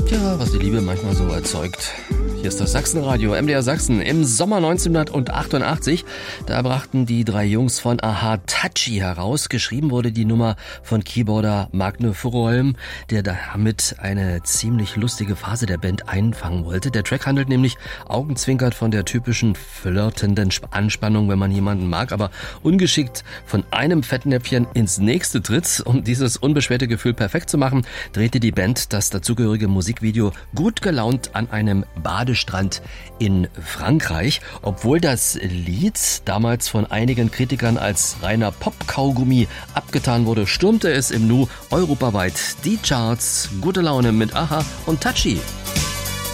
Ja, was die Liebe manchmal so erzeugt. Hier ist das Sachsenradio, MDR Sachsen. Im Sommer 1988, da brachten die drei Jungs von a-ha Touchy heraus. Geschrieben wurde die Nummer von Keyboarder Magne Furuholm, der damit eine ziemlich lustige Phase der Band einfangen wollte. Der Track handelt nämlich augenzwinkert von der typischen flirtenden Anspannung, wenn man jemanden mag, aber ungeschickt von einem Fettnäpfchen ins nächste tritt. Um dieses unbeschwerte Gefühl perfekt zu machen, drehte die Band das dazugehörige Musikvideo gut gelaunt an einem Badestrand in Frankreich. Obwohl das Lied damals von einigen Kritikern als reiner Pop-Kaugummi abgetan wurde, stürmte es im Nu europaweit die Charts. Gute Laune mit a-ha und Touchy.